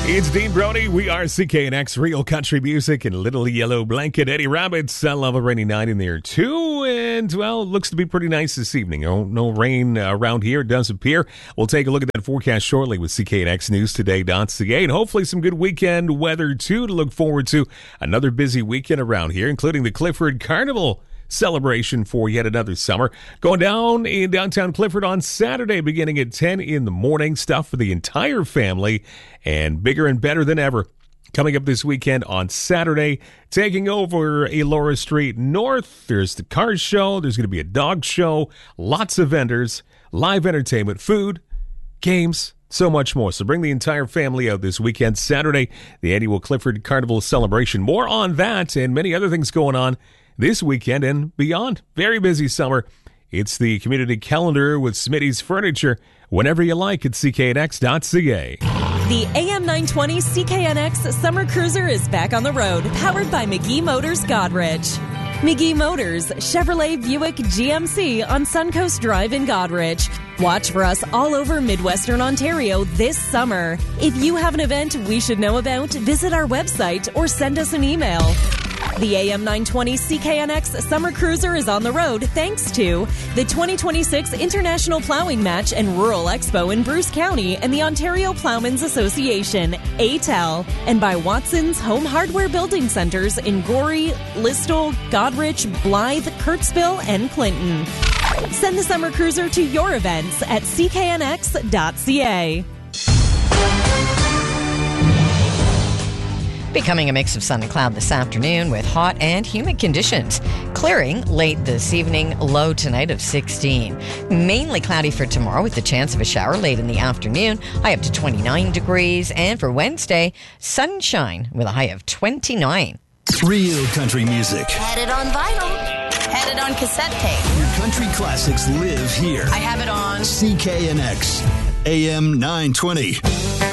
It's Dean Brody. We are CKNX, real country music and Little Yellow Blanket. Eddie Roberts, I love a rainy night in there too. And, well, it looks to be pretty nice this evening. No rain around here, it does appear. We'll take a look at that forecast shortly with CKNXNewsToday.ca. And hopefully some good weekend weather too to look forward to. Another busy weekend around here, including the Clifford Carnival celebration for yet another summer. Going down in downtown Clifford on Saturday beginning at 10 in the morning. Stuff for the entire family and bigger and better than ever. Coming up this weekend on Saturday, taking over Elora Street North. There's the car show. There's going to be a dog show. Lots of vendors, live entertainment, food, games, so much more. So bring the entire family out this weekend, Saturday, the annual Clifford Carnival celebration. More on that and many other things going on this weekend and beyond. Very busy summer. It's the community calendar with Smitty's Furniture. Whenever you like at CKNX.ca. The AM 920 CKNX Summer Cruiser is back on the road, powered by McGee Motors Godrich. McGee Motors, Chevrolet, Buick, GMC on Suncoast Drive in Godrich. Watch for us all over Midwestern Ontario this summer. If you have an event we should know about, visit our website or send us an email. The AM 920 CKNX Summer Cruiser is on the road thanks to the 2026 International Plowing Match and Rural Expo in Bruce County and the Ontario Plowmen's Association, ATEL, and by Watson's Home Hardware Building Centers in Gorey, Listowel, Godrich, Blythe, Kirksville, and Clinton. Send the Summer Cruiser to your events at cknx.ca. Becoming a mix of sun and cloud this afternoon with hot and humid conditions. Clearing late this evening, low tonight of 16. Mainly cloudy for tomorrow with the chance of a shower late in the afternoon, high up to 29 degrees. And for Wednesday, sunshine with a high of 29. Real country music. Had it on vinyl. Had it on cassette tape. Your country classics live here. I have it on CKNX, AM 920.